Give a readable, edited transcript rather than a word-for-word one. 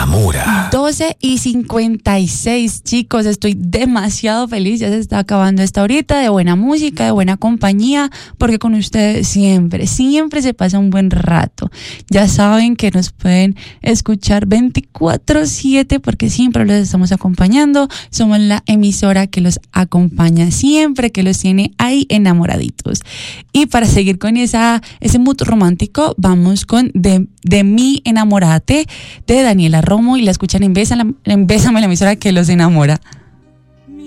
enamora. 12:56, chicos, estoy demasiado feliz, ya se está acabando esta horita de buena música, de buena compañía, porque con ustedes siempre se pasa un buen rato. Ya saben que nos pueden escuchar 24/7 porque siempre los estamos acompañando, somos la emisora que los acompaña siempre, que los tiene ahí enamoraditos. Y para seguir con ese mood romántico, vamos con de mi enamorate de Daniela Romo y la escuchan en Bésame, la emisora que los enamora.